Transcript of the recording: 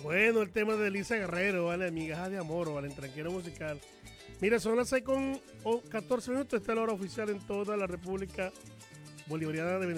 Bueno, el tema de Elisa Guerrero, ¿vale? Migajas de amor, ¿vale? En Tranquero Musical. Mira, son las 6 con 14 minutos. Esta es la hora oficial en toda la República Bolivariana de Venezuela.